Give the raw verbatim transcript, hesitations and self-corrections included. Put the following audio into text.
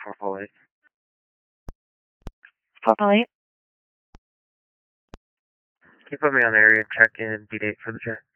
four eight. four eight. Can you put me on area check in, beat eight for the check?